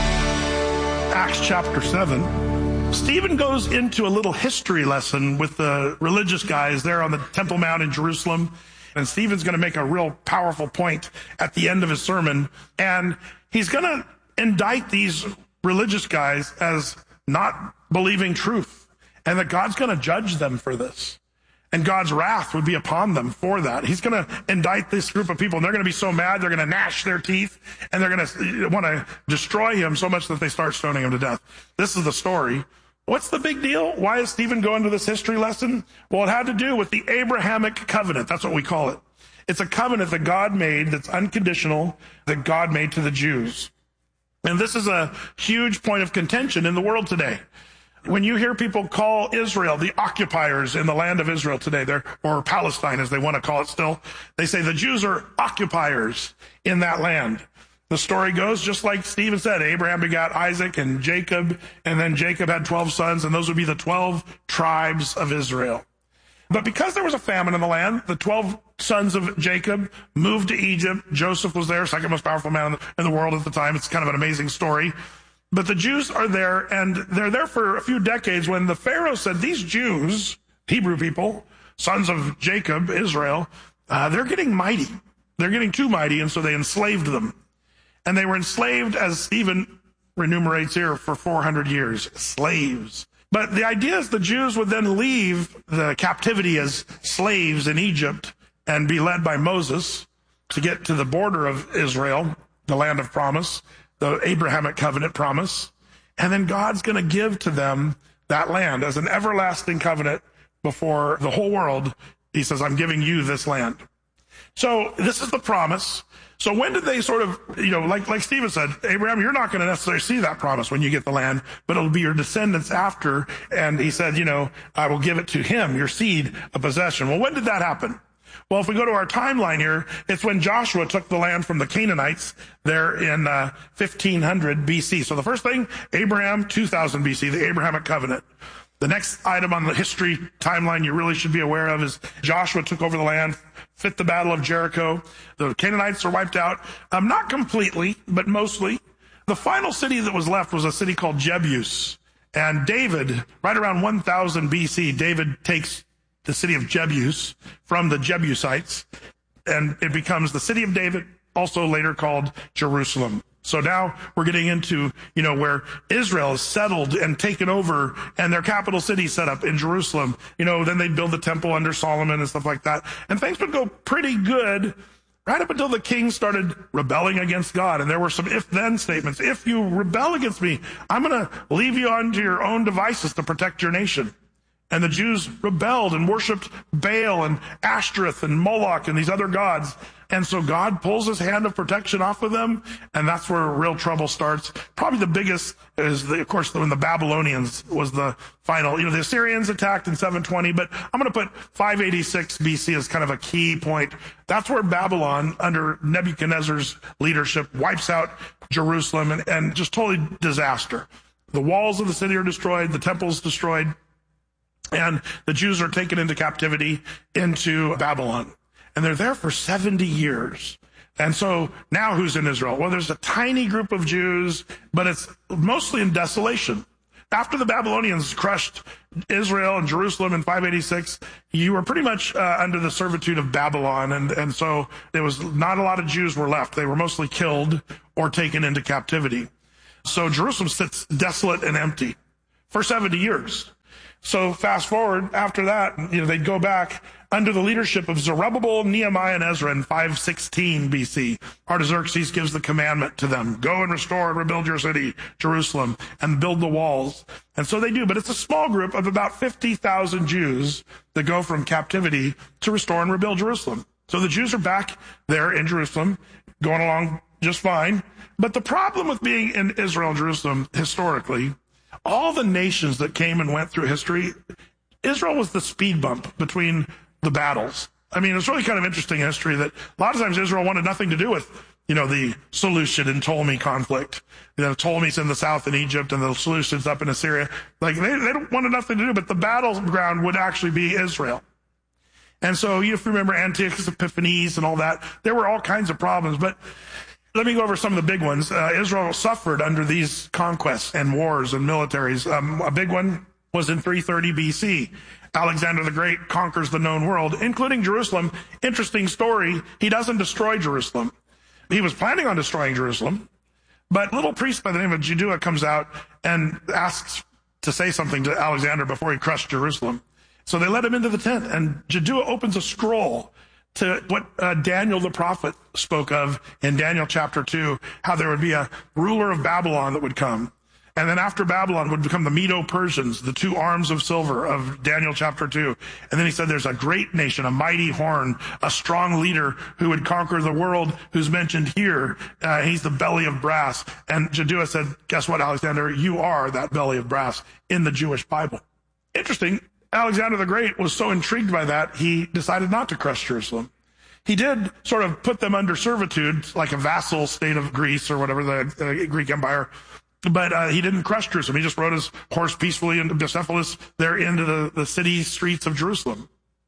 [SPEAKER 21] Acts chapter seven. Stephen goes into a little history lesson with the religious guys there on the Temple Mount in Jerusalem. And Stephen's going to make a real powerful point at the end of his sermon. And he's going to indict these religious guys as not believing truth, and that God's going to judge them for this. And God's wrath would be upon them for that. He's going to indict this group of people, and they're going to be so mad, they're going to gnash their teeth, and they're going to want to destroy him so much that they start stoning him to death. This is the story. What's the big deal? Why is Stephen going to this history lesson? Well, it had to do with the Abrahamic covenant. That's what we call it. It's a covenant that God made that's unconditional, that God made to the Jews. And this is a huge point of contention in the world today. When you hear people call Israel the occupiers in the land of Israel today, they're, or Palestine as they want to call it still, they say the Jews are occupiers in that land. The story goes just like Stephen said, Abraham begat Isaac and Jacob, and then Jacob had twelve sons, and those would be the twelve tribes of Israel. But because there was a famine in the land, the twelve sons of Jacob moved to Egypt. Joseph was there, second most powerful man in the, in the world at the time. It's kind of an amazing story. But the Jews are there, and they're there for a few decades when the Pharaoh said, these Jews, Hebrew people, sons of Jacob, Israel, uh, they're getting mighty. They're getting too mighty, and so they enslaved them. And they were enslaved, as Stephen enumerates here, for four hundred years. Slaves. But the idea is the Jews would then leave the captivity as slaves in Egypt and be led by Moses to get to the border of Israel, the land of promise, the Abrahamic covenant promise. And then God's going to give to them that land as an everlasting covenant before the whole world. He says, I'm giving you this land. So this is the promise. So when did they sort of, you know, like like Stephen said, Abraham, you're not going to necessarily see that promise when you get the land, but it'll be your descendants after. And he said, you know, I will give it to him, your seed, a possession. Well, when did that happen? Well, if we go to our timeline here, it's when Joshua took the land from the Canaanites there in uh, fifteen hundred B C. So the first thing, Abraham, two thousand B C, the Abrahamic covenant. The next item on the history timeline you really should be aware of is Joshua took over the land, fit the Battle of Jericho. The Canaanites are wiped out. Um, not completely, but mostly. The final city that was left was a city called Jebus. And David, right around one thousand B C, David takes the city of Jebus from the Jebusites, and it becomes the city of David, also later called Jerusalem. So now we're getting into, you know, where Israel is settled and taken over and their capital city set up in Jerusalem. You know, then they build the temple under Solomon and stuff like that. And things would go pretty good right up until the king started rebelling against God. And there were some if-then statements. If you rebel against me, I'm going to leave you onto your own devices to protect your nation. And the Jews rebelled and worshiped Baal and Ashtoreth and Moloch and these other gods. And so God pulls his hand of protection off of them, and that's where real trouble starts. Probably the biggest is, the, of course, when the Babylonians was the final. You know, the Assyrians attacked in seven twenty, but I'm going to put five eighty-six B C as kind of a key point. That's where Babylon, under Nebuchadnezzar's leadership, wipes out Jerusalem and, and just totally disaster. The walls of the city are destroyed, the temple's destroyed, and the Jews are taken into captivity into Babylon. And they're there for seventy years. And so now who's in Israel? Well, there's a tiny group of Jews, but it's mostly in desolation. After the Babylonians crushed Israel and Jerusalem in five eighty-six, you were pretty much uh, under the servitude of Babylon. And, and so there was not a lot of Jews were left. They were mostly killed or taken into captivity. So Jerusalem sits desolate and empty for seventy years. So fast forward after that, you know, they'd go back under the leadership of Zerubbabel, Nehemiah, and Ezra in five sixteen B C. Artaxerxes gives the commandment to them, go and restore and rebuild your city, Jerusalem, and build the walls. And so they do, but it's a small group of about fifty thousand Jews that go from captivity to restore and rebuild Jerusalem. So the Jews are back there in Jerusalem, going along just fine. But the problem with being in Israel and Jerusalem historically, all the nations that came and went through history, Israel was the speed bump between the battles. I mean, it's really kind of interesting history that a lot of times Israel wanted nothing to do with, you know, the Seleucid and Ptolemy conflict. You know, Ptolemy's in the south in Egypt and the Seleucids up in Assyria. Like, they, they don't wanted nothing to do, but the battleground would actually be Israel. And so, you have to remember Antiochus Epiphanes and all that. There were all kinds of problems, but let me go over some of the big ones. Uh, Israel suffered under these conquests and wars and militaries. Um, a big one was in three thirty B C. Alexander the Great conquers the known world, including Jerusalem. Interesting story. He doesn't destroy Jerusalem. He was planning on destroying Jerusalem, but a little priest by the name of Jaddua comes out and asks to say something to Alexander before he crushed Jerusalem. So they let him into the tent, and Jaddua opens a scroll to what uh, Daniel the prophet spoke of in Daniel chapter two, how there would be a ruler of Babylon that would come. And then after Babylon would become the Medo-Persians, the two arms of silver of Daniel chapter two. And then he said there's a great nation, a mighty horn, a strong leader who would conquer the world, who's mentioned here. Uh, he's the belly of brass. And Jaddua said, guess what, Alexander? You are that belly of brass in the Jewish Bible. Interesting. Alexander the Great was so intrigued by that, he decided not to crush Jerusalem. He did sort of put them under servitude, like a vassal state of Greece or whatever, the uh, Greek Empire. But uh, he didn't crush Jerusalem. He just rode his horse peacefully into Bucephalus there into the, the city streets of Jerusalem.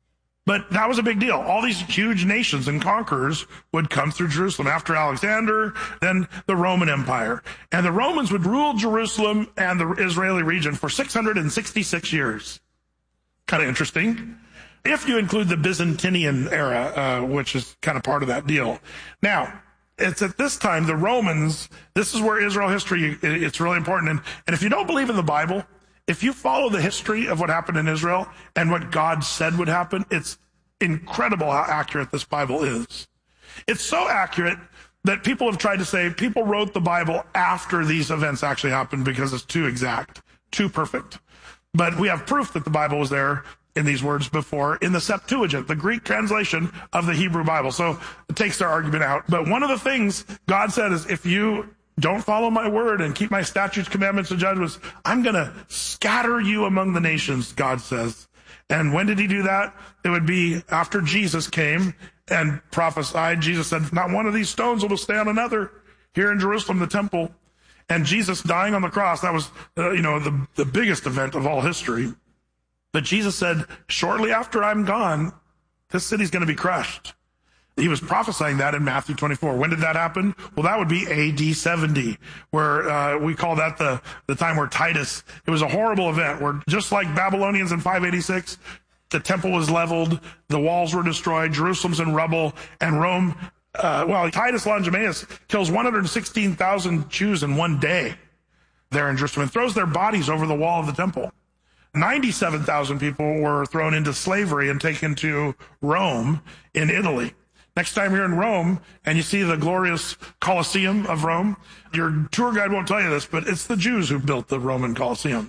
[SPEAKER 21] But that was a big deal. All these huge nations and conquerors would come through Jerusalem. After Alexander, then the Roman Empire. And the Romans would rule Jerusalem and the Israeli region for six hundred sixty-six years. Kind of interesting. If you include the Byzantine era, uh, which is kind of part of that deal. Now, it's at this time, the Romans, this is where Israel history, it's really important. And, and if you don't believe in the Bible, if you follow the history of what happened in Israel and what God said would happen, it's incredible how accurate this Bible is. It's so accurate that people have tried to say people wrote the Bible after these events actually happened because it's too exact, too perfect. But we have proof that the Bible was there in these words before in the Septuagint, the Greek translation of the Hebrew Bible. So it takes their argument out. But one of the things God said is, if you don't follow my word and keep my statutes, commandments, and judgments, I'm going to scatter you among the nations, God says. And when did he do that? It would be after Jesus came and prophesied. Jesus said, not one of these stones will stand another here in Jerusalem, the temple. And Jesus dying on the cross, that was, uh, you know, the, the biggest event of all history. But Jesus said, shortly after I'm gone, this city's going to be crushed. He was prophesying that in Matthew twenty-four. When did that happen? Well, that would be A D seventy, where uh, we call that the, the time where Titus, it was a horrible event where just like Babylonians in five eighty-six, the temple was leveled, the walls were destroyed, Jerusalem's in rubble, and Rome, uh, well, Titus Longimanus kills one hundred sixteen thousand Jews in one day there in Jerusalem and throws their bodies over the wall of the temple. ninety-seven thousand people were thrown into slavery and taken to Rome in Italy. Next time you're in Rome and you see the glorious Colosseum of Rome, your tour guide won't tell you this, but it's the Jews who built the Roman Colosseum.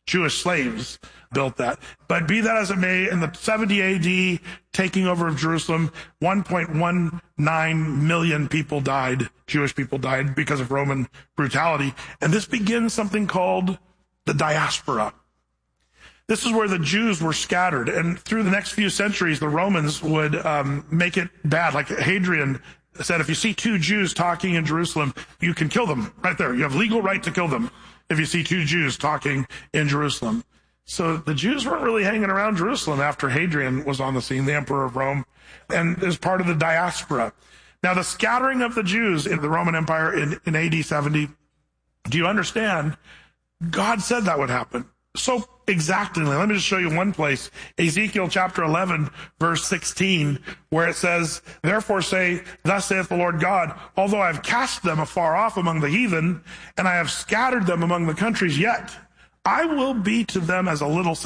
[SPEAKER 21] Jewish slaves built that. But be that as it may, in the seventy A D, taking over of Jerusalem, one point one nine million people died, Jewish people died because of Roman brutality. And this begins something called the diaspora. This is where the Jews were scattered. And through the next few centuries, the Romans would um, make it bad. Like Hadrian said, if you see two Jews talking in Jerusalem, you can kill them right there. You have legal right to kill them if you see two Jews talking in Jerusalem. So the Jews weren't really hanging around Jerusalem after Hadrian was on the scene, the emperor of Rome, and as part of the diaspora. Now, the scattering of the Jews in the Roman Empire in, in A D seventy, do you understand? God said that would happen. So exactly. Let me just show you one place, Ezekiel chapter eleven, verse sixteen, where it says, therefore say, thus saith the Lord God, although I have cast them afar off among the heathen, and I have scattered them among the countries, yet I will be to them as a little